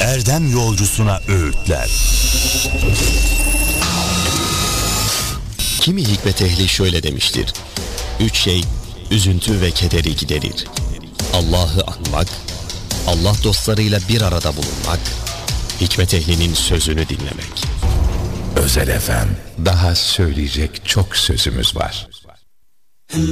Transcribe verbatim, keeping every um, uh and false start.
erdem yolcusuna öğütler. Kimi hikmet ehli şöyle demiştir: Üç şey üzüntü ve kederi giderir: Allah'ı anmak, Allah dostlarıyla bir arada bulunmak, hikmet ehlinin sözünü dinlemek. Özel Efem, daha söyleyecek çok sözümüz var.